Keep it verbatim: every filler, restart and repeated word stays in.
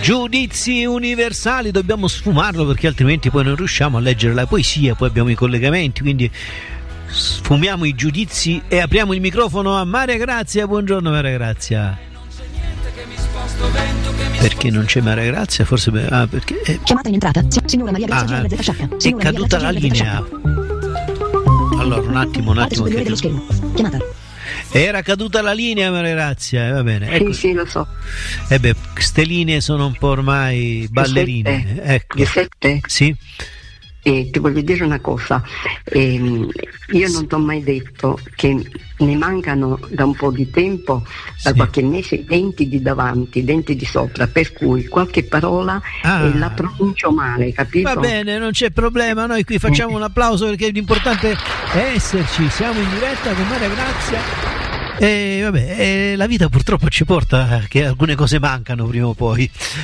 Giudizi universali, dobbiamo sfumarlo perché altrimenti poi non riusciamo a leggere la poesia, poi abbiamo i collegamenti, quindi sfumiamo i giudizi e apriamo il microfono a Maria Grazia. Buongiorno Maria Grazia. Perché non c'è Maria Grazia? Forse ah, perché eh. Chiamata in entrata, signora Maria Grazia, ah, G R Z Sciacca. È caduta la linea. Allora un attimo, un attimo che... dello schermo. Chiamata. Era caduta la linea, Maria Grazia, eh, va bene. Ecco. Sì, sì, lo so. E eh beh, ste linee sono un po' ormai ballerine. Giuseppe, ecco. Giuseppe? Sì. Eh, ti voglio dire una cosa, eh, io non ti ho mai detto che ne mancano da un po' di tempo, da sì. qualche mese, i denti di davanti, i denti di sopra, per cui qualche parola ah. eh, la pronuncio male, capito? Va bene, non c'è problema, noi qui facciamo un applauso perché l'importante è esserci, siamo in diretta con Maria Grazia. E vabbè, eh, la vita purtroppo ci porta che alcune cose mancano prima o poi.